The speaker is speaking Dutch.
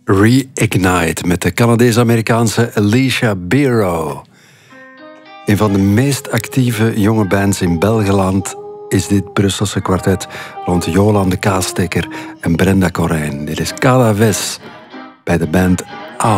Reignite met de Canadees-Amerikaanse Alicia Bero. Een van de meest actieve jonge bands in Belgeland is dit Brusselse kwartet rond Jolan de Kaastekker en Brenda Corijn. Dit is Cadaves bij de band